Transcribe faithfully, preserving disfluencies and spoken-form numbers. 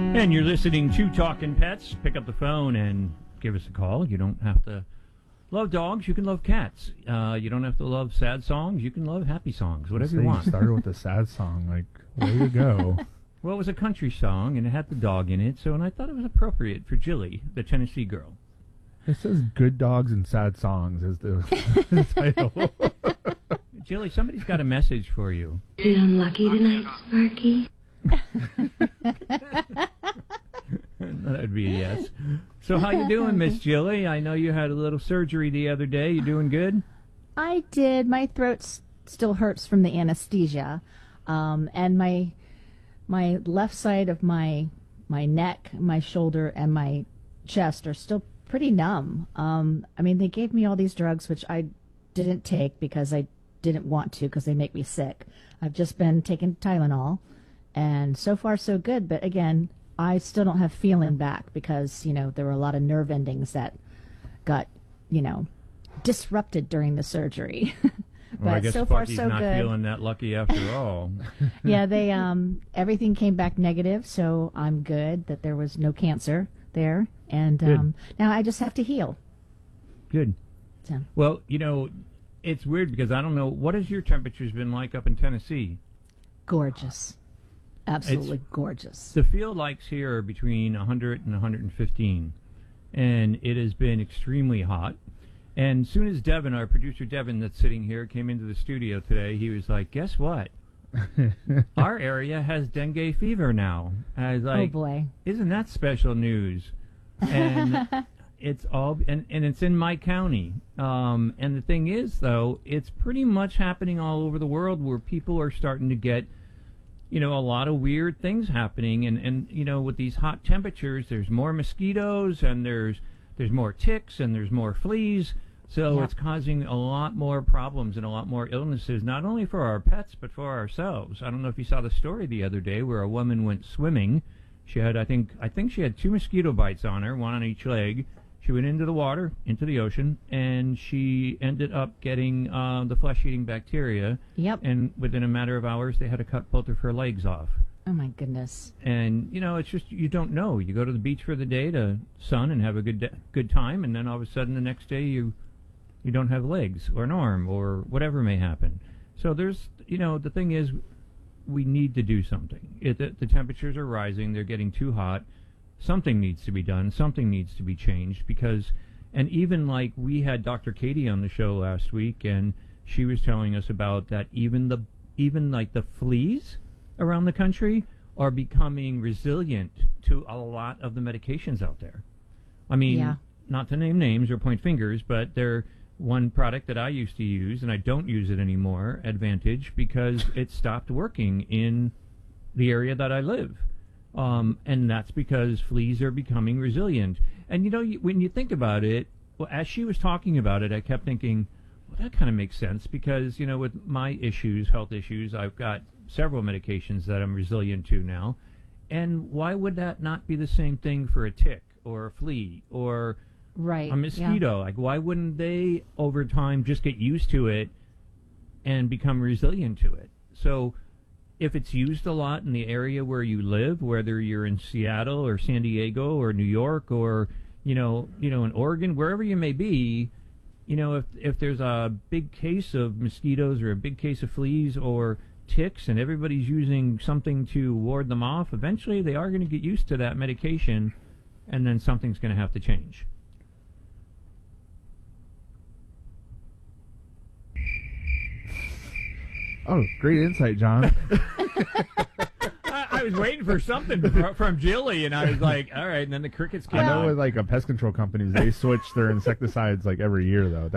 And you're listening to Talking Pets. Pick up the phone and give us a call. You don't have to love dogs. You can love cats. Uh, you don't have to love sad songs. You can love happy songs, whatever you want. You started with a sad song. Like, way to go. Well, it was a country song, and it had the dog in it, so and I thought it was appropriate for Jilly, the Tennessee girl. It says Good Dogs and Sad Songs is the, the title. Jilly, somebody's got a message for you. Feeling lucky tonight, Sparky? That'd be a yes. So how you doing, Miss Jilly? I know you had a little surgery the other day. You doing good? I did. My throat s- still hurts from the anesthesia, um, and my my left side of my my neck, my shoulder, and my chest are still pretty numb. Um, I mean, they gave me all these drugs, which I didn't take because I didn't want to because they make me sick. I've just been taking Tylenol, and so far so good. But again, I still don't have feeling back because, you know, there were a lot of nerve endings that got, you know, disrupted during the surgery. But well, I guess so far Sparky's so not good. feeling that lucky after all. Yeah, they um everything came back negative, so I'm good that there was no cancer there, and um, now I just have to heal. Good. So. Well, you know, it's weird because I don't know, what has your temperatures been like up in Tennessee? Gorgeous. Absolutely It's, gorgeous. The field likes here are between one hundred and one hundred fifteen, and it has been extremely hot. And as soon as Devin, our producer Devin that's sitting here, came into the studio today, he was like, guess what? Our area has dengue fever now. I was like, oh, boy. Isn't that special news? And it's all, and, and it's in my county. Um, and the thing is, though, it's pretty much happening all over the world where people are starting to get, you know, a lot of weird things happening. And, and you know, with these hot temperatures, there's more mosquitoes and there's there's more ticks and there's more fleas. So Yep. it's causing a lot more problems and a lot more illnesses, not only for our pets, but for ourselves. I don't know if you saw the story the other day where a woman went swimming. She had, I think, I think she had two mosquito bites on her, one on each leg. She went into the water, into the ocean, and she ended up getting uh, the flesh-eating bacteria. Yep. And within a matter of hours, they had to cut both of her legs off. Oh, my goodness. And, you know, it's just, you don't know. You go to the beach for the day to sun and have a good de- good time, and then all of a sudden the next day you you don't have legs or an arm or whatever may happen. So there's, you know, the thing is, we need to do something. It, the, the temperatures are rising. They're getting too hot. Something needs to be done. Something needs to be changed because, and even like we had Doctor Katie on the show last week, and she was telling us about that even the, even like the fleas around the country are becoming resilient to a lot of the medications out there. I mean, Yeah. not to name names or point fingers, but they're one product that I used to use, and I don't use it anymore, Advantage, because it stopped working in the area that I live. Um, and that's because fleas are becoming resilient. And, you know, you, when you think about it, well, as she was talking about it, I kept thinking, well, that kind of makes sense because, you know, with my issues, health issues, I've got several medications that I'm resilient to now. And why would that not be the same thing for a tick or a flea or Right. a mosquito? Yeah. Like, why wouldn't they, over time, just get used to it and become resilient to it? So if it's used a lot in the area where you live, whether you're in Seattle or San Diego or New York or, you know, you know, in Oregon, wherever you may be, you know, if if there's a big case of mosquitoes or a big case of fleas or ticks and everybody's using something to ward them off, eventually they are going to get used to that medication, and then something's going to have to change. Oh, great insight, John. I, I was waiting for something fr- from Jilly, and I was like, all right, and then the crickets came I know on. with like a pest control companies, they switch their insecticides like every year, though.